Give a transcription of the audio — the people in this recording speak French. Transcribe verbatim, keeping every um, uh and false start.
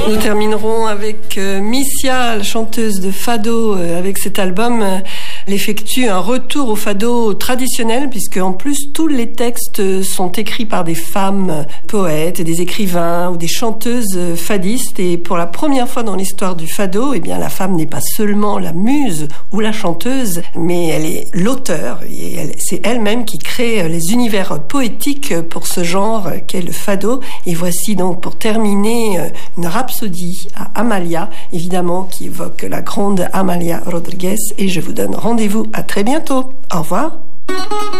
Nous terminerons avec euh, Missia, chanteuse de fado, euh, avec cet album. Euh, elle effectue un retour au fado traditionnel, puisque en plus tous les textes sont écrits par des femmes poètes, des écrivains ou des chanteuses fadistes. Et pour la première fois dans l'histoire du fado, eh bien la femme n'est pas seulement la muse ou la chanteuse, mais elle est l'auteur. Et elle, c'est elle-même qui crée les univers poétiques pour ce genre qu'est le fado. Et voici donc pour terminer une rhapsodie à Amalia, évidemment qui évoque la grande Amalia Rodriguez. Et je vous donne rendez-vous à très bientôt. Au revoir.